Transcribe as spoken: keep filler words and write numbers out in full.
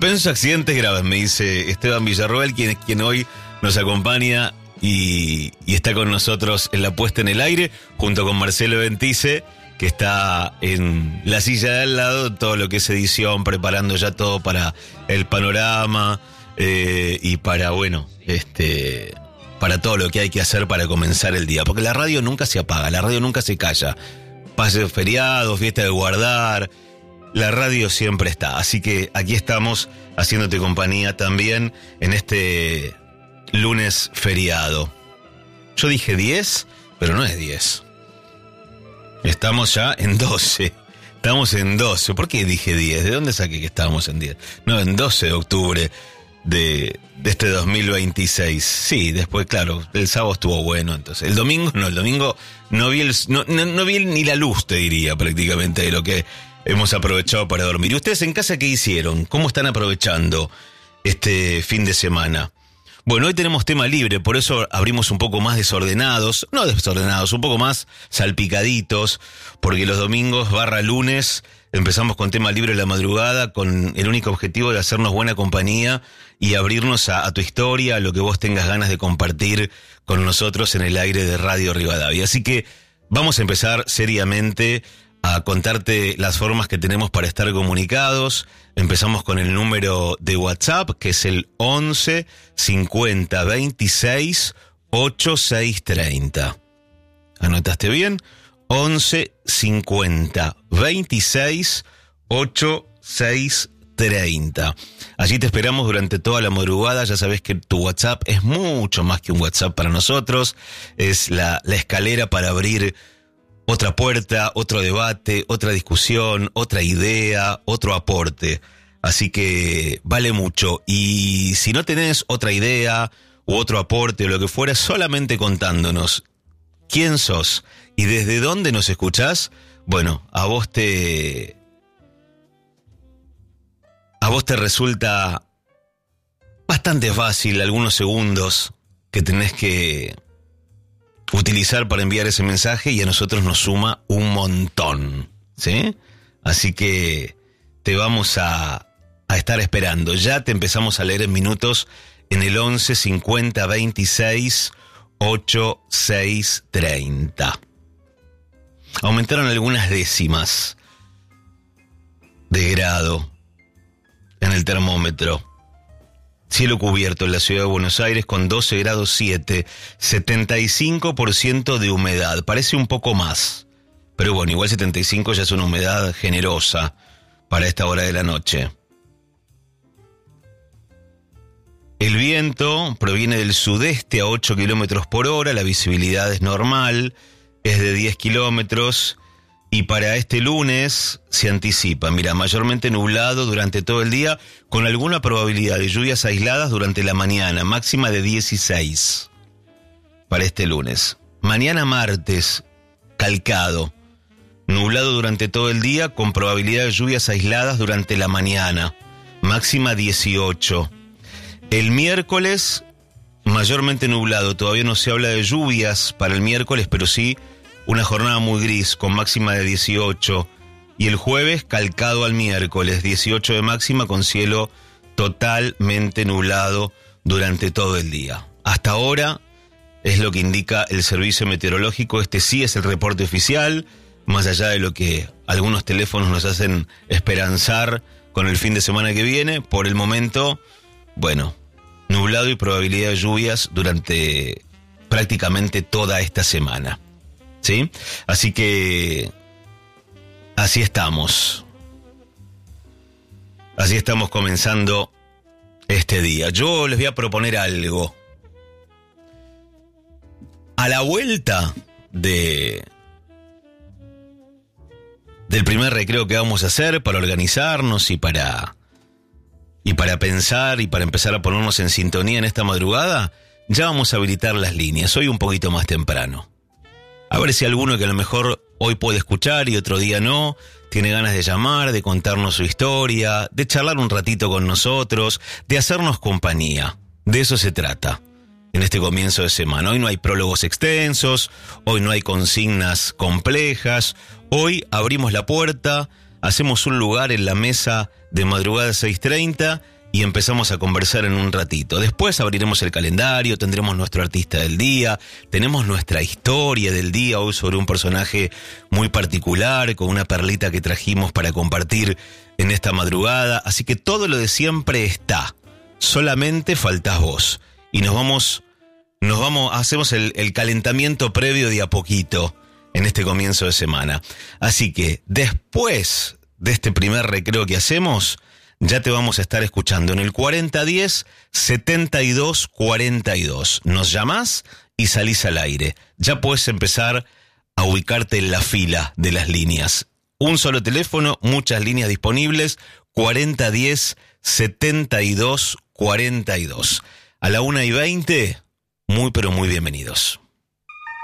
Suspenso accidentes graves, me dice Esteban Villarroel, quien, quien hoy nos acompaña y, y está con nosotros en la puesta en el aire, junto con Marcelo Ventice, que está en la silla de al lado, todo lo que es edición, preparando ya todo para el panorama eh, y para, bueno, este, para todo lo que hay que hacer para comenzar el día. Porque la radio nunca se apaga, la radio nunca se calla. Pases feriados, fiesta de guardar, la radio siempre está. Así que aquí estamos haciéndote compañía también en este lunes feriado. Yo dije diez, pero no es diez. Estamos ya en doce. Estamos en doce. ¿Por qué dije diez? ¿De dónde saqué que estábamos en diez? No, en doce de octubre de, de este dos mil veintiséis. Sí, después, claro, el sábado estuvo bueno. Entonces, el domingo no, el domingo no vi, el, no, no, no vi ni la luz, te diría, prácticamente, de lo que hemos aprovechado para dormir. ¿Y ustedes en casa qué hicieron? ¿Cómo están aprovechando este fin de semana? Bueno, hoy tenemos tema libre, por eso abrimos un poco más desordenados, no desordenados, un poco más salpicaditos, porque los domingos barra lunes empezamos con tema libre en la madrugada, con el único objetivo de hacernos buena compañía y abrirnos a, a tu historia, a lo que vos tengas ganas de compartir con nosotros en el aire de Radio Rivadavia. Así que vamos a empezar seriamente a contarte las formas que tenemos para estar comunicados. Empezamos con el número de WhatsApp, que es el once cincuenta veintiséis ochenta y seis treinta. ¿Anotaste bien? once cincuenta veintiséis ochenta y seis treinta. Allí te esperamos durante toda la madrugada. Ya sabes que tu WhatsApp es mucho más que un WhatsApp para nosotros. Es la, la escalera para abrir otra puerta, otro debate, otra discusión, otra idea, otro aporte. Así que vale mucho. Y si no tenés otra idea u otro aporte o lo que fuera, solamente contándonos quién sos y desde dónde nos escuchás, bueno, a vos te... a vos te resulta bastante fácil algunos segundos que tenés que utilizar para enviar ese mensaje y a nosotros nos suma un montón, ¿sí? Así que te vamos a, a estar esperando. Ya te empezamos a leer en minutos en el once cincuenta veintiséis ochenta y seis treinta. Aumentaron algunas décimas de grado en el termómetro. Cielo cubierto en la ciudad de Buenos Aires con doce grados siete, setenta y cinco por ciento de humedad. Parece un poco más, pero bueno, igual setenta y cinco ya es una humedad generosa para esta hora de la noche. El viento proviene del sudeste a ocho kilómetros por hora, la visibilidad es normal, es de diez kilómetros. Y para este lunes se anticipa, mira, mayormente nublado durante todo el día, con alguna probabilidad de lluvias aisladas durante la mañana, máxima de dieciséis para este lunes. Mañana martes, calcado, nublado durante todo el día, con probabilidad de lluvias aisladas durante la mañana, máxima dieciocho. El miércoles, mayormente nublado, todavía no se habla de lluvias para el miércoles, pero sí una jornada muy gris, con máxima de dieciocho. Y el jueves, calcado al miércoles, dieciocho de máxima, con cielo totalmente nublado durante todo el día. Hasta ahora es lo que indica el servicio meteorológico. Este sí es el reporte oficial, más allá de lo que algunos teléfonos nos hacen esperanzar con el fin de semana que viene. Por el momento, bueno, nublado y probabilidad de lluvias durante prácticamente toda esta semana. ¿Sí? Así que así estamos. Así estamos comenzando este día. Yo les voy a proponer algo. A la vuelta de del primer recreo que vamos a hacer para organizarnos y para y para pensar y para empezar a ponernos en sintonía en esta madrugada, ya vamos a habilitar las líneas. Hoy un poquito más temprano. A ver si alguno que a lo mejor hoy puede escuchar y otro día no, tiene ganas de llamar, de contarnos su historia, de charlar un ratito con nosotros, de hacernos compañía. De eso se trata en este comienzo de semana. Hoy no hay prólogos extensos, hoy no hay consignas complejas. Hoy abrimos la puerta, hacemos un lugar en la mesa de madrugada seis treinta y empezamos a conversar en un ratito. Después abriremos el calendario, tendremos nuestro artista del día, tenemos nuestra historia del día, hoy sobre un personaje muy particular, con una perlita que trajimos para compartir en esta madrugada. Así que todo lo de siempre está, solamente faltás vos. Y nos vamos, nos vamos, hacemos el, el calentamiento previo de a poquito en este comienzo de semana. Así que después de este primer recreo que hacemos, ya te vamos a estar escuchando en el cuarenta diez setenta y dos cuarenta y dos. Nos llamás y salís al aire. Ya podés empezar a ubicarte en la fila de las líneas. Un solo teléfono, muchas líneas disponibles, cuarenta diez setenta y dos cuarenta y dos. A la una y veinte, muy pero muy bienvenidos.